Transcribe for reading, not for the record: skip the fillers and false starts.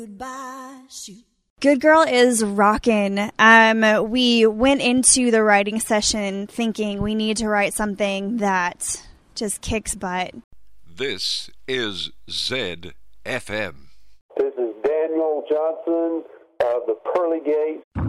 Goodbye, shoot. Good Girl is rockin'. We went into the writing session thinking we need to write something that just kicks butt. This is ZFM. This is Daniel Johnson of the Pearly Gate.